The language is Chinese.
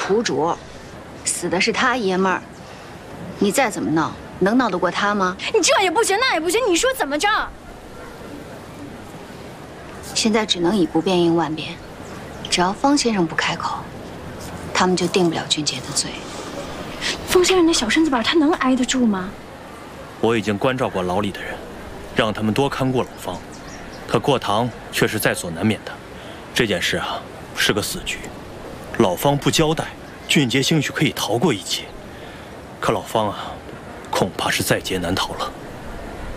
苦主，死的是他爷们儿。你再怎么闹，能闹得过他吗？ 你这也不行，那也不行，你说怎么着？ 现在只能以不变应万变，只要方先生不开口，他们就定不了俊杰的罪。 方先生那小身子板，他能挨得住吗？ 我已经关照过牢里的人，让他们多看顾老方，可过堂却是在所难免的。这件事啊，是个死局。老方不交代，俊杰兴许可以逃过一劫，可老方啊，恐怕是在劫难逃了。